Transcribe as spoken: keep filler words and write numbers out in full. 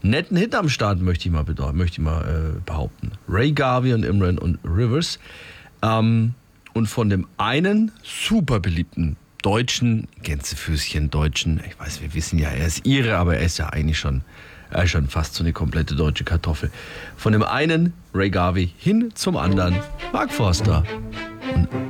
netten Hit am Start, möchte ich mal, bedeuten, möchte ich mal äh, behaupten. Ray Garvey und Imran und Rivers. Ähm, und von dem einen super beliebten deutschen, Gänsefüßchen deutschen, ich weiß, wir wissen ja, er ist Ire, aber er ist ja eigentlich schon, er ist schon fast so eine komplette deutsche Kartoffel. Von dem einen, Ray Garvey, hin zum anderen, Mark Forster und